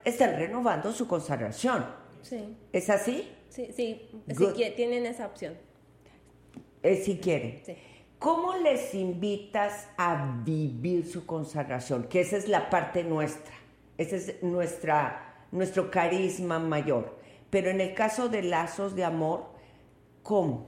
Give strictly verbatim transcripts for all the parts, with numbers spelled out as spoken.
están renovando su consagración. Sí. ¿Es así? Sí, sí, si que, tienen esa opción. Eh, si quieren. Sí. ¿Cómo les invitas a vivir su consagración? Que esa es la parte nuestra, ese es nuestra, nuestro carisma mayor. Pero en el caso de lazos de amor, ¿cómo?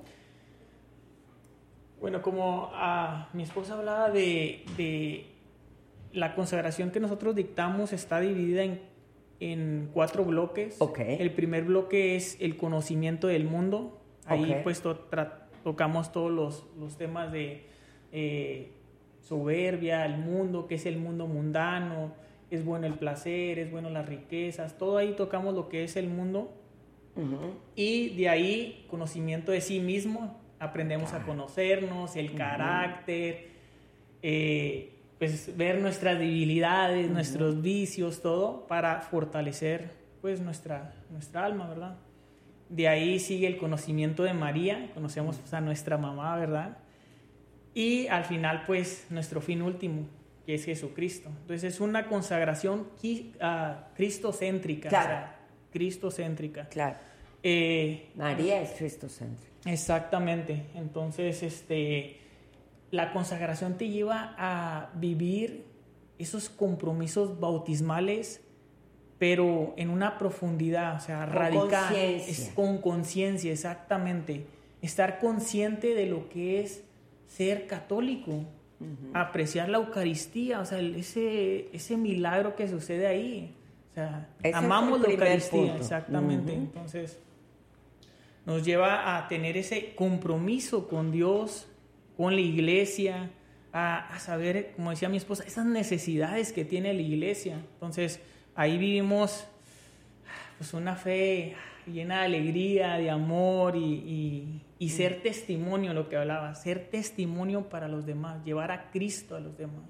Bueno, como uh, mi esposa hablaba de, de la consagración que nosotros dictamos, está dividida en, en cuatro bloques. Okay. El primer bloque es el conocimiento del mundo. Ahí okay. pues to, tra, tocamos todos los, los temas de eh, soberbia, el mundo, qué es el mundo mundano, es bueno el placer, es bueno las riquezas, todo ahí tocamos lo que es el mundo. Uh-huh. Y de ahí conocimiento de sí mismo, aprendemos a conocernos, el carácter, eh, pues ver nuestras debilidades, uh-huh. nuestros vicios, todo para fortalecer pues nuestra, nuestra alma, ¿verdad? De ahí sigue el conocimiento de María, conocemos pues, a nuestra mamá, ¿verdad? Y al final pues nuestro fin último, que es Jesucristo. Entonces es una consagración uh, cristocéntrica, claro. o sea, cristocéntrica. Claro. Eh, María es cristocéntrica. Exactamente. Entonces, este, la consagración te lleva a vivir esos compromisos bautismales, pero en una profundidad, o sea, con radical. Conciencia. Es con conciencia, exactamente. Estar consciente de lo que es ser católico, uh-huh. apreciar la Eucaristía, o sea, ese, ese milagro que sucede ahí. O sea, ese amamos la Eucaristía, punto. Exactamente. Uh-huh. Entonces, nos lleva a tener ese compromiso con Dios, con la iglesia, a, a saber, como decía mi esposa, esas necesidades que tiene la iglesia. Entonces, ahí vivimos pues, una fe llena de alegría, de amor y, y, y ser testimonio, lo que hablaba, ser testimonio para los demás, llevar a Cristo a los demás.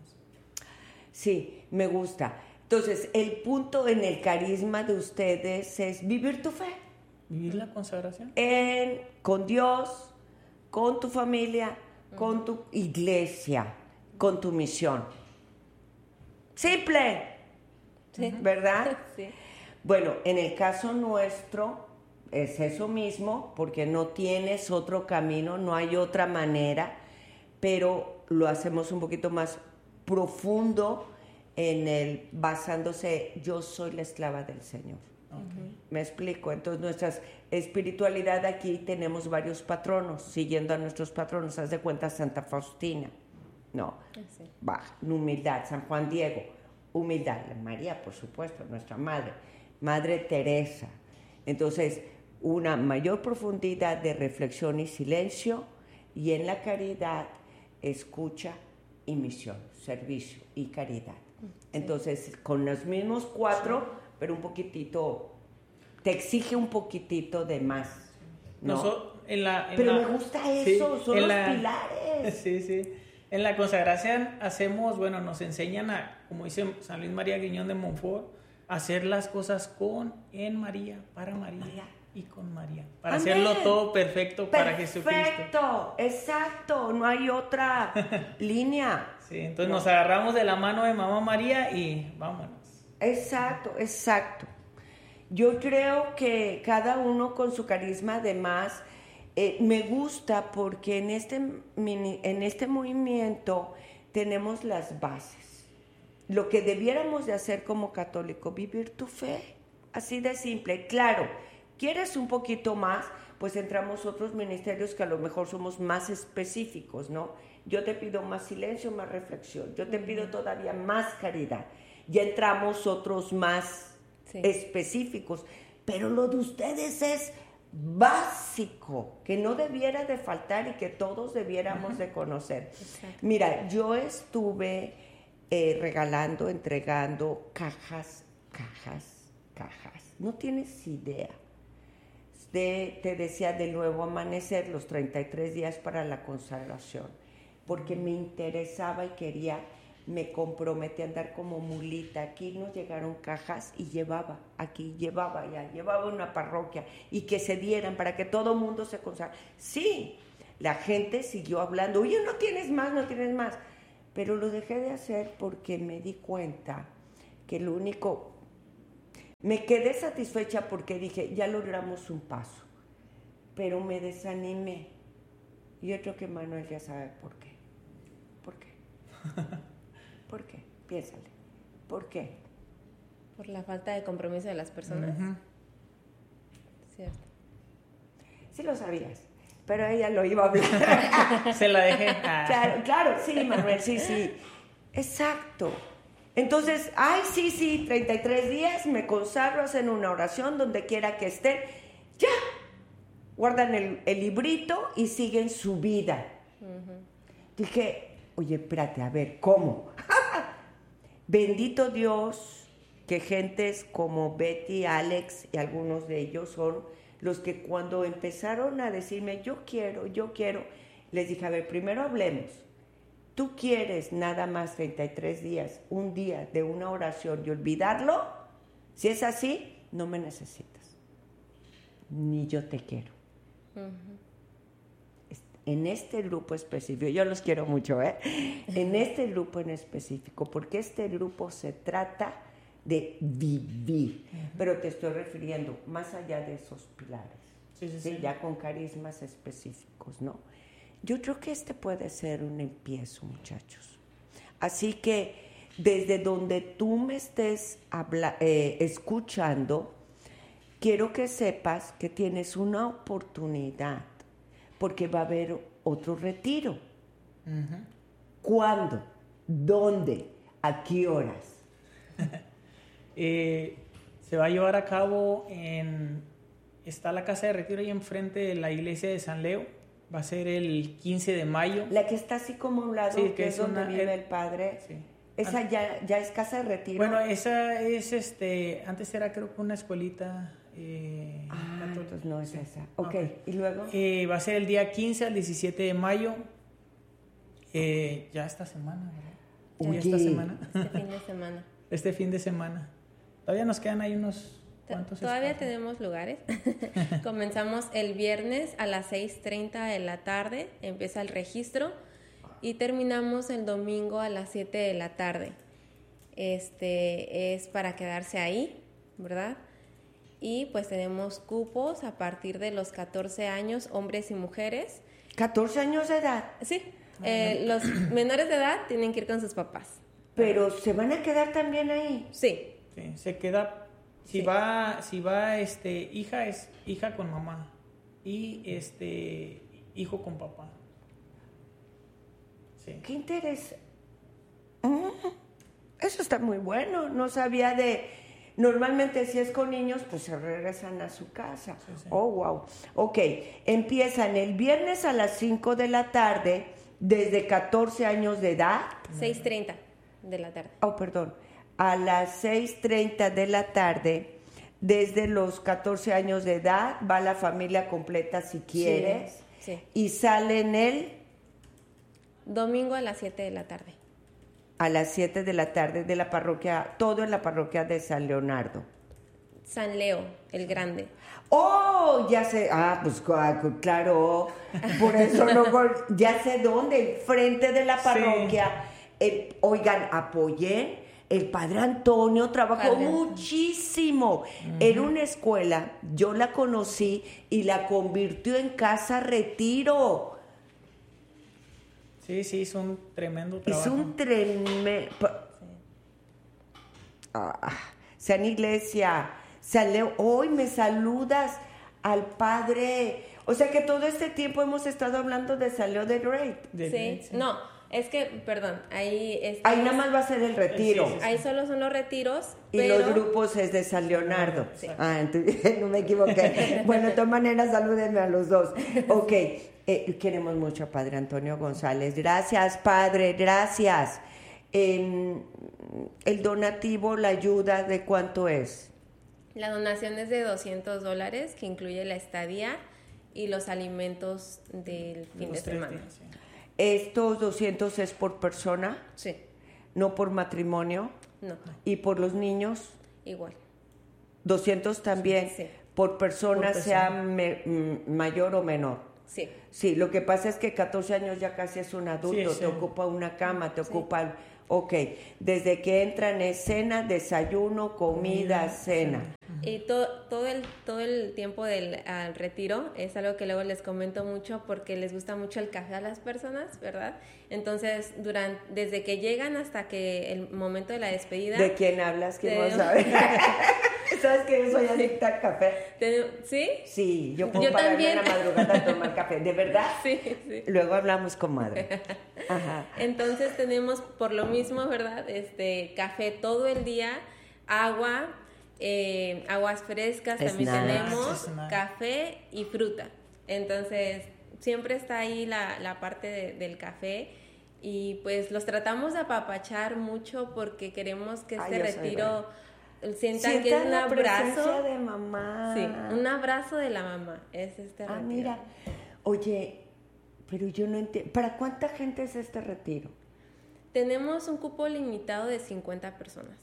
Sí, me gusta. Entonces, el punto en el carisma de ustedes es vivir tu fe. Vivir la consagración. En, con Dios, con tu familia, con tu iglesia, con tu misión. Simple, sí. ¿verdad? Sí. Bueno, en el caso nuestro es eso mismo, porque no tienes otro camino, no hay otra manera, pero lo hacemos un poquito más profundo en el basándose, yo soy la esclava del Señor. Okay. Me explico. Entonces, nuestra espiritualidad aquí tenemos varios patronos, siguiendo a nuestros patronos. Haz de cuenta Santa Faustina, no, sí. Va, humildad. San Juan Diego, humildad. María, por supuesto, nuestra madre, Madre Teresa. Entonces, una mayor profundidad de reflexión y silencio, y en la caridad, escucha y misión, servicio y caridad. Sí. Entonces, con los mismos cuatro, sí. pero un poquitito, te exige un poquitito de más, ¿no? Nosotros, en la, en pero la, me gusta eso, sí, son los la, pilares. Sí, sí. En la consagración hacemos, bueno, nos enseñan a, como dice San Luis María Guiñón de Montfort, a hacer las cosas con, en María, para María, María. y con María. Para Amén. Hacerlo todo perfecto, perfecto para Jesucristo. Perfecto, exacto, no hay otra línea. Sí, entonces no. nos agarramos de la mano de Mamá María y vámonos. Exacto, exacto. Yo creo que cada uno con su carisma, además, eh, me gusta porque en este, en este movimiento tenemos las bases. Lo que debiéramos de hacer como católico, vivir tu fe, así de simple. Claro, ¿quieres un poquito más? Pues entramos otros ministerios que a lo mejor somos más específicos, ¿no? Yo te pido más silencio, más reflexión. Yo te pido todavía más caridad. Ya entramos otros más sí. específicos. Pero lo de ustedes es básico, que no debiera de faltar y que todos debiéramos uh-huh. de conocer. Exacto. Mira, yo estuve eh, regalando, entregando cajas, cajas, cajas. No tienes idea. De, te decía del nuevo amanecer, los treinta y tres días para la consagración, porque me interesaba y quería, me comprometí a andar como mulita. Aquí nos llegaron cajas y llevaba, aquí llevaba allá, llevaba una parroquia y que se dieran para que todo el mundo se consagrara. Sí, la gente siguió hablando, oye, no tienes más, no tienes más, pero lo dejé de hacer porque me di cuenta que lo único, Me quedé satisfecha porque dije, ya logramos un paso, pero me desanimé. Y yo creo que Manuel ya sabe por qué. ¿Por qué? ¿Por qué? Piénsale. ¿Por qué? Por la falta de compromiso de las personas. Ujú. Cierto. Sí lo sabías, pero ella lo iba a hablar. Se la dejé. Ah. Claro, claro, sí, Manuel, sí, sí. Exacto. Entonces, ay, sí, sí, treinta y tres días, me consagro, hacen una oración donde quiera que estén. ¡Ya! Guardan el, el librito y siguen su vida. Uh-huh. Dije, oye, espérate, a ver, ¿cómo? Bendito Dios que gentes como Betty, Alex y algunos de ellos son los que cuando empezaron a decirme, yo quiero, yo quiero, les dije, a ver, primero hablemos. ¿Tú quieres nada más treinta y tres días, un día de una oración y olvidarlo? Si es así, no me necesitas. Ni yo te quiero. Uh-huh. En este grupo específico, yo los quiero mucho, ¿eh? En este grupo en específico, porque este grupo se trata de vivir, uh-huh. Pero te estoy refiriendo más allá de esos pilares, sí, sí, ¿sí? Sí. Ya con carismas específicos, ¿no? Yo creo que este puede ser un empiezo, muchachos. Así que desde donde tú me estés habla, eh, escuchando, quiero que sepas que tienes una oportunidad, porque va a haber otro retiro. Uh-huh. ¿Cuándo? ¿Dónde? ¿A qué horas? eh, se va a llevar a cabo en... Está la casa de retiro ahí enfrente de la iglesia de San Leo. Va a ser el quince de mayo. La que está así como a un lado, sí, que, que es donde una, vive el padre. Sí. Esa ah, ya, ya es casa de retiro. Bueno, esa es, este, antes era creo que una escuelita. Eh, ah, entonces no es esa. Ok, okay. ¿Y luego? Eh, va a ser el día quince al diecisiete de mayo. Eh, ya esta semana, ¿verdad? Ya esta semana. Este fin de semana. Este fin de semana. Todavía nos quedan ahí unos... Todavía espacios? Tenemos lugares. Comenzamos el viernes a las seis treinta de la tarde, empieza el registro y terminamos el domingo a las siete de la tarde. Este es para quedarse ahí, ¿verdad? Y pues tenemos cupos a partir de los catorce años, hombres y mujeres. ¿catorce años de edad? Sí. Eh, los menores de edad tienen que ir con sus papás. ¿Pero se van a quedar también ahí? Sí. Sí, se queda... Si sí. va, si va este, hija es hija con mamá y este hijo con papá. Sí. Qué interés. Mm, eso está muy bueno. No sabía de. Normalmente si es con niños, pues se regresan a su casa. Sí, sí. Oh, wow. Ok, empiezan el viernes a las cinco de la tarde, desde catorce años de edad. seis treinta de la tarde. Oh, perdón. A las seis treinta de la tarde, desde los catorce años de edad, va la familia completa si quieres, sí, sí. Y salen el... domingo a las siete de la tarde. A las siete de la tarde de la parroquia, todo en la parroquia de San Leonardo. San Leo, el grande. ¡Oh! Ya sé, ah, pues claro, por eso no, ya sé dónde, enfrente de la parroquia. Sí. El, oigan, apoyen. El padre Antonio trabajó padre. muchísimo. Uh-huh. Era una escuela, yo la conocí y la convirtió en casa retiro. Sí, sí, hizo un tremendo trabajo. Hizo un tremendo... Sí. Ah, San Iglesia, San Leo, hoy me saludas al padre... O sea que todo este tiempo hemos estado hablando de San Leo de Great. Sí, sí. no... Es que, perdón, ahí... Estamos, ahí nada más va a ser el retiro. Sí, sí, sí. Ahí solo son los retiros, y pero... los grupos es de San Leonardo. Sí. Ah, entonces no me equivoqué. Bueno, de todas maneras, salúdenme a los dos. Ok, eh, queremos mucho a Padre Antonio González. Gracias, Padre, gracias. Eh, el donativo, la ayuda, ¿de cuánto es? La donación es de doscientos dólares, que incluye la estadía y los alimentos del fin de semana. Días, sí. ¿Estos doscientos es por persona? Sí. ¿No por matrimonio? No. ¿Y por los niños? Igual. ¿doscientos también? Sí. ¿Por persona, por persona. sea me, m- mayor o menor? Sí. Sí, lo que pasa es que catorce años ya casi es un adulto, sí, sí. te ocupa una cama, te sí. ocupa... Ok, desde que entra en escena, desayuno, comida, cena. Y to, todo, el, todo el tiempo del al retiro es algo que luego les comento mucho porque les gusta mucho el café a las personas, ¿verdad? Entonces, durante, desde que llegan hasta que el momento de la despedida... ¿De quién hablas? ¿Quién no sabe? ¿Sabes que yo soy adicta al café? ¿Sí? Sí, yo puedo yo pararme también. en la madrugada a tomar café. ¿De verdad? Sí, sí. Luego hablamos, comadre. Ajá. Entonces tenemos por lo mismo, ¿verdad? Este, café todo el día, agua, eh, aguas frescas, también Snacks. tenemos Snacks. café y fruta. Entonces siempre está ahí la, la parte de, del café y pues los tratamos de apapachar mucho porque queremos que este Ay, yo soy retiro sientan, Sientan que es un la presencia abrazo de mamá. Sí, un abrazo de la mamá es este Ah, retiro. mira. Oye, pero yo no entiendo. ¿Para cuánta gente es este retiro? Tenemos un cupo limitado de cincuenta personas.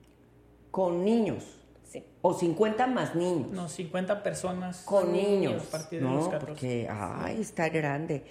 Con niños. Sí. O cincuenta más niños. No, cincuenta personas. Con niños. niños. A partir de no, los catorce. porque, ay, está grande.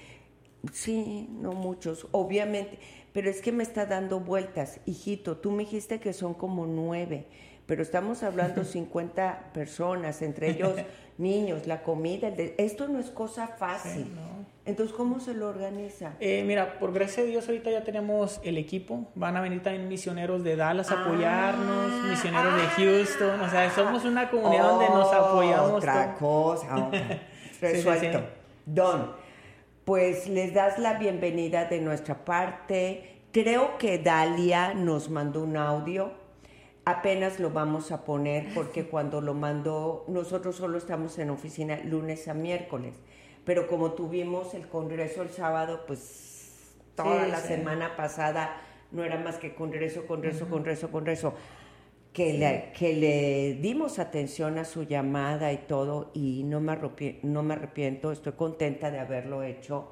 Sí, no muchos, obviamente. Pero es que me está dando vueltas. Hijito, tú me dijiste que son como nueve, pero estamos hablando cincuenta personas, entre ellos niños, la comida. El de... Esto no es cosa fácil. Sí, no. Entonces, ¿cómo se lo organiza? Eh, mira, por gracia de Dios ahorita ya tenemos el equipo. Van a venir también misioneros de Dallas a Ah, apoyarnos, misioneros ah, de Houston. O sea, somos una comunidad donde nos apoyamos. Otra todo. cosa, ok. Sí, Resuelto. sí, sí. Don, pues les das la bienvenida de nuestra parte. Creo que Dalia nos mandó un audio. Apenas lo vamos a poner porque cuando lo mandó, nosotros solo estamos en oficina lunes a miércoles. Pero como tuvimos el congreso el sábado, pues toda Sí, la sí. semana pasada no era más que congreso, congreso, uh-huh. congreso, congreso. Que, sí. le, que le dimos atención a su llamada y todo, y no me, arrepi- no me arrepiento, estoy contenta de haberlo hecho,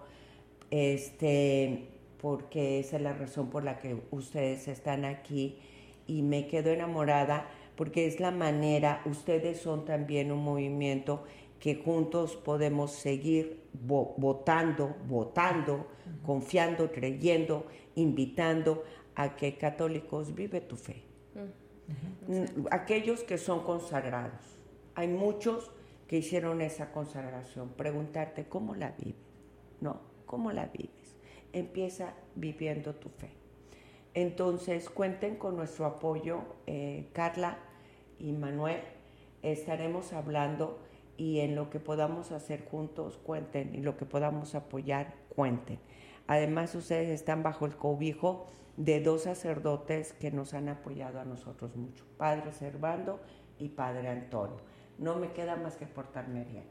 este, porque esa es la razón por la que ustedes están aquí, y me quedo enamorada, porque es la manera, ustedes son también un movimiento que juntos podemos seguir vo- votando, votando, uh-huh. confiando, creyendo, invitando a que católicos vive tu fe. Uh-huh. Aquellos que son consagrados. Hay muchos que hicieron esa consagración. Preguntarte cómo la vives, ¿no? ¿Cómo la vives? Empieza viviendo tu fe. Entonces, cuenten con nuestro apoyo, eh, Carla y Manuel. Estaremos hablando y en lo que podamos hacer juntos, cuenten. Y lo que podamos apoyar, cuenten. Además, ustedes están bajo el cobijo de dos sacerdotes que nos han apoyado a nosotros mucho, Padre Servando y Padre Antonio. No me queda más que portarme bien.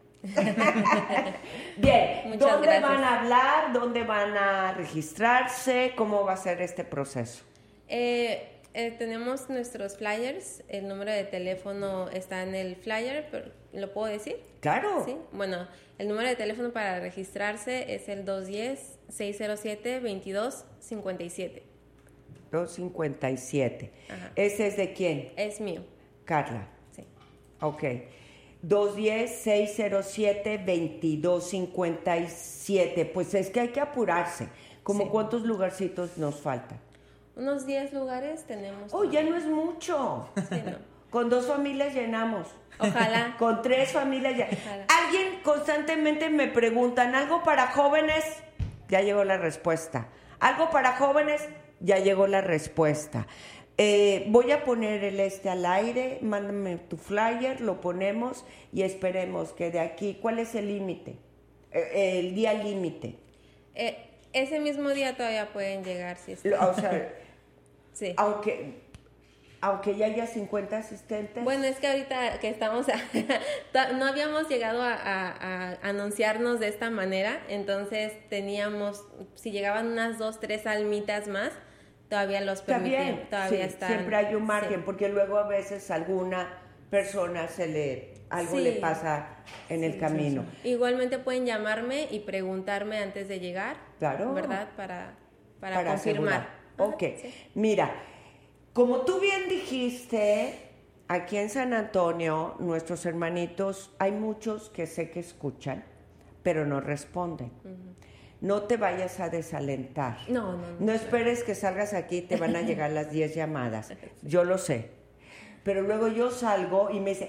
Bien, muchas ¿dónde gracias. van a hablar? ¿Dónde van a registrarse? ¿Cómo va a ser este proceso? Eh, eh, tenemos nuestros flyers, el número de teléfono está en el flyer, pero ¿lo puedo decir? Claro. ¿Sí? Bueno, el número de teléfono para registrarse es el dos uno cero, seis cero siete, veintidós cincuenta y siete. dos cincuenta y siete. Ajá. ¿Ese es de quién? Es mío. Carla. Sí. Ok. dos uno cero, seis cero siete, veintidós cincuenta y siete. Pues es que hay que apurarse. ¿Cómo Sí. cuántos lugarcitos nos faltan? Unos diez lugares tenemos. Oh, ya no es mucho. Sí, no. Con dos familias llenamos. Ojalá. Con tres familias ya. Ojalá. Alguien constantemente me preguntan, ¿algo para jóvenes? Ya llegó la respuesta. ¿Algo para jóvenes? Ya llegó la respuesta. Eh, voy a poner el este al aire, mándame tu flyer, lo ponemos y esperemos que de aquí, ¿cuál es el límite? Eh, el día límite. Eh, ese mismo día todavía pueden llegar si están. O sea, sí. aunque, aunque ya haya cincuenta asistentes. Bueno, es que ahorita que estamos, no habíamos llegado a, a, a anunciarnos de esta manera, entonces teníamos, si llegaban unas dos, tres almitas más, todavía los permitían, todavía sí, están. Siempre hay un margen, sí. porque luego a veces a alguna persona se le, algo Sí. le pasa en Sí, el camino. sí, sí. Igualmente pueden llamarme y preguntarme antes de llegar, Claro. ¿verdad? Para, para, Para confirmar. asegurar. Ajá, Ok, sí. mira, como tú bien dijiste, aquí en San Antonio, nuestros hermanitos, hay muchos que sé que escuchan, pero no responden. Uh-huh. No te vayas a desalentar. No, no, no. No esperes que salgas aquí y te van a llegar las diez llamadas. Yo lo sé. Pero luego yo salgo y me dice,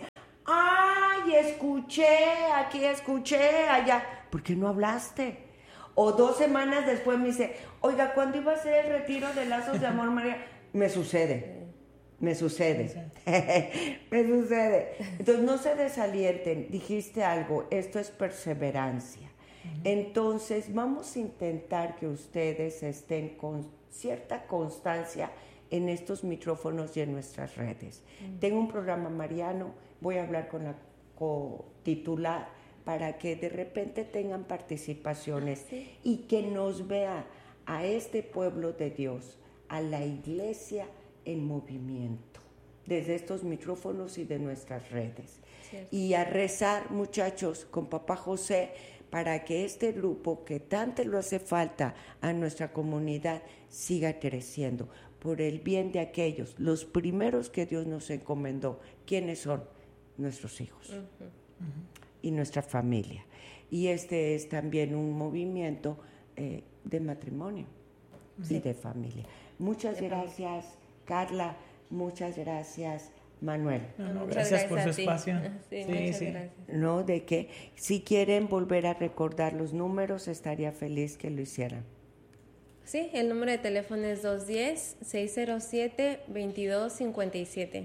ay, escuché, aquí escuché, allá. ¿Por qué no hablaste? O dos semanas después me dice, oiga, ¿cuándo iba a ser el retiro de Lazos de Amor, María? Me sucede, me sucede, me sucede. Entonces no se desalienten, dijiste algo, esto es perseverancia. Entonces vamos a intentar que ustedes estén con cierta constancia en estos micrófonos y en nuestras redes. Uh-huh. Tengo un programa mariano, voy a hablar con la co-titular para que de repente tengan participaciones, ¿sí? Y que nos vea a este pueblo de Dios, a la iglesia en movimiento, desde estos micrófonos y de nuestras redes. Cierto. Y a rezar, muchachos, con Papá José, para que este grupo que tanto lo hace falta a nuestra comunidad siga creciendo, por el bien de aquellos, los primeros que Dios nos encomendó. ¿Quiénes son? Nuestros hijos. Uh-huh. Uh-huh. Y nuestra familia. Y este es también un movimiento eh, de matrimonio, sí, y de familia. Muchas de gracias, familia. Carla, muchas gracias, Manuel. No, no, gracias, gracias por su espacio. Sí, sí, muchas sí. gracias. No, de que si quieren volver a recordar los números, estaría feliz que lo hicieran. Sí, el número de teléfono es dos uno cero, seis cero siete, veintidós cincuenta y siete.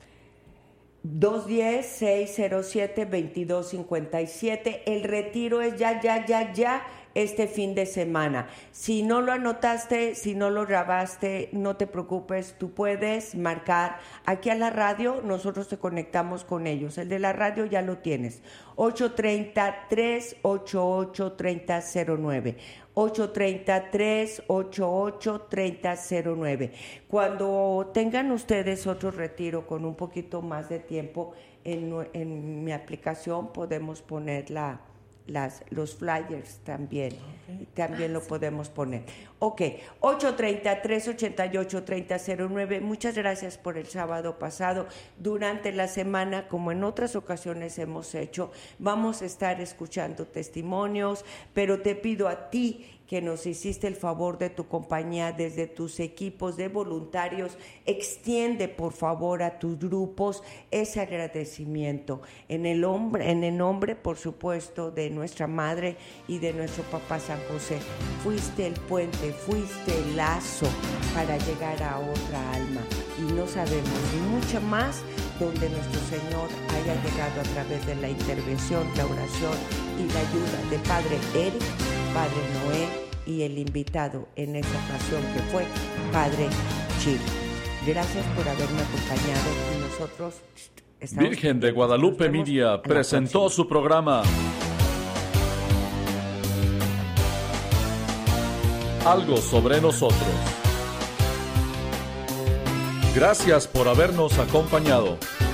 dos uno cero, seis cero siete, veintidós cincuenta y siete. El retiro es ya, ya, ya, ya este fin de semana. Si no lo anotaste, si no lo grabaste, no te preocupes, tú puedes marcar aquí a la radio, nosotros te conectamos con ellos. El de la radio ya lo tienes. ocho tres cero, tres ocho ocho, tres cero cero nueve. ocho tres cero, tres ocho ocho, tres cero cero nueve. Cuando tengan ustedes otro retiro con un poquito más de tiempo, en, en mi aplicación podemos poner la, las, los flyers también. Okay. También lo podemos poner. Ok, ocho tres cero, tres ocho ocho, tres cero cero nueve. Muchas gracias por el sábado pasado. Durante la semana, como en otras ocasiones hemos hecho, vamos a estar escuchando testimonios, pero te pido a ti que nos hiciste el favor de tu compañía desde tus equipos de voluntarios, extiende por favor a tus grupos ese agradecimiento en el hombre, en el nombre, por supuesto, de nuestra madre y de nuestro papá San José. Fuiste el puente, fuiste el lazo para llegar a otra alma, y no sabemos mucho más donde nuestro Señor haya llegado a través de la intervención, la oración y la ayuda de Padre Eric, Padre Noé y el invitado en esta ocasión que fue Padre Chile. Gracias por haberme acompañado y nosotros estamos... Virgen de Guadalupe Media presentó su programa Algo sobre nosotros. Gracias por habernos acompañado.